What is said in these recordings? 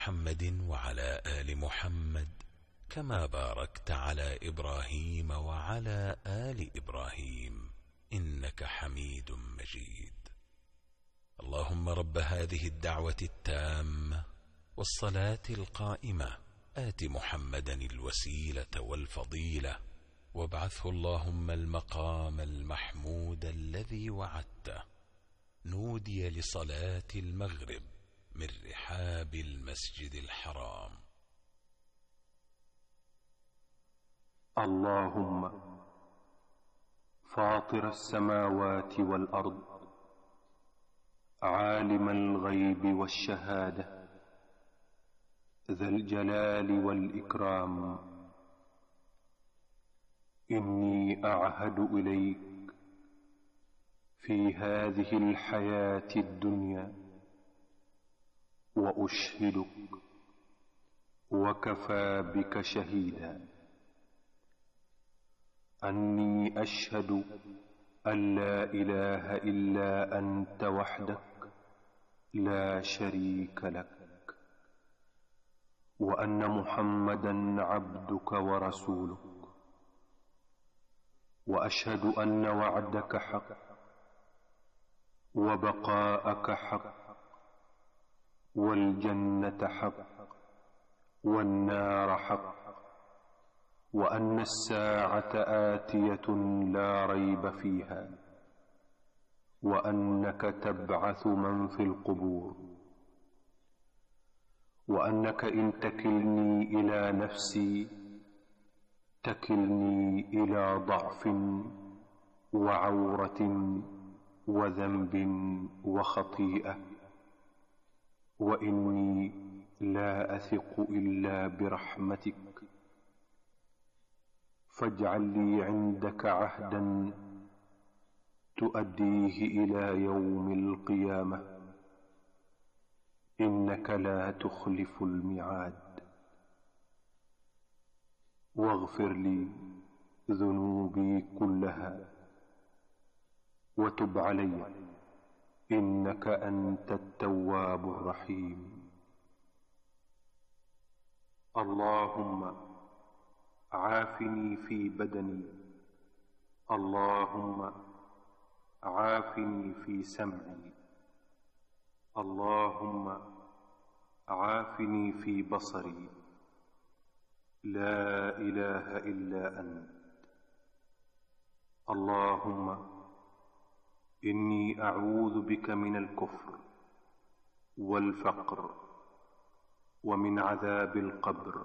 محمد وعلى آل محمد كما باركت على إبراهيم وعلى آل إبراهيم إنك حميد مجيد. اللهم رب هذه الدعوة التامة والصلاة القائمة آت محمدا الوسيلة والفضيلة وابعثه اللهم المقام المحمود الذي وعدته. نودي لصلاة المغرب من رحاب المسجد الحرام. اللهم فاطر السماوات والأرض عالم الغيب والشهادة ذا الجلال والإكرام، إني أعهد إليك في هذه الحياة الدنيا وأشهدك وكفى بك شهيدا أني أشهد أن لا إله إلا أنت وحدك لا شريك لك، وأن محمدا عبدك ورسولك، وأشهد أن وعدك حق وبقاءك حق والجنة حق والنار حق، وأن الساعة آتية لا ريب فيها، وأنك تبعث من في القبور، وأنك إن تكلني إلى نفسي تكلني إلى ضعف وعورة وذنب وخطيئة، وإني لا أثق إلا برحمتك، فاجعل لي عندك عهدا تؤديه إلى يوم القيامة، إنك لا تخلف الميعاد، واغفر لي ذنوبي كلها وتب علي إنك أنت التواب الرحيم. اللهم عافني في بدني، اللهم عافني في سمعي، اللهم عافني في بصري، لا إله إلا أنت. اللهم إني أعوذ بك من الكفر والفقر ومن عذاب القبر،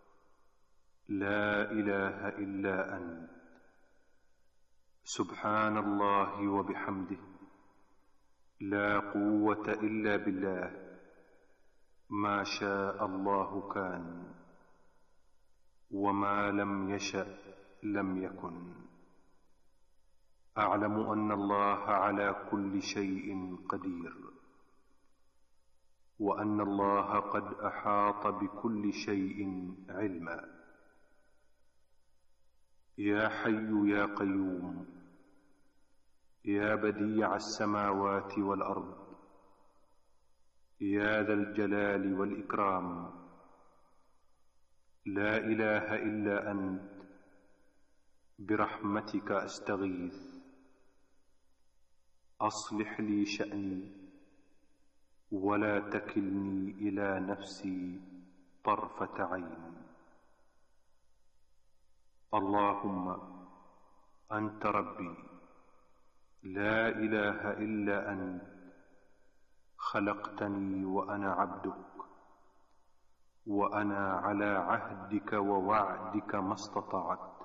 لا إله إلا أنت. سبحان الله وبحمده، لا قوة إلا بالله، ما شاء الله كان، وما لم يشأ لم يكن. أعلم أن الله على كل شيء قدير، وأن الله قد أحاط بكل شيء علما. يا حي يا قيوم، يا بديع السماوات والأرض، يا ذا الجلال والإكرام، لا إله إلا أنت، برحمتك أستغيث. أصلح لي شأني ولا تكلني إلى نفسي طرفة عين. اللهم أنت ربي، لا إله إلا أنت، خلقتني وأنا عبدك، وأنا على عهدك ووعدك ما استطعت.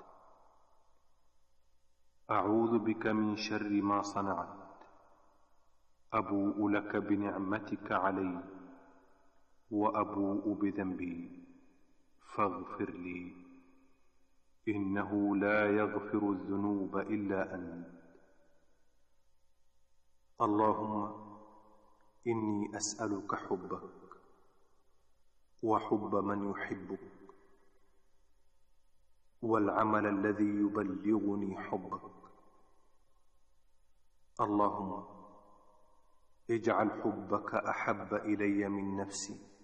أعوذ بك من شر ما صنعت، أبوء لك بنعمتك علي وأبوء بذنبي، فاغفر لي، إنه لا يغفر الذنوب إلا أنت. اللهم إني أسألك حبك وحب من يحبك، والعمل الذي يبلغني حبك. اللهم اجعل حبك أحب إلي من نفسي،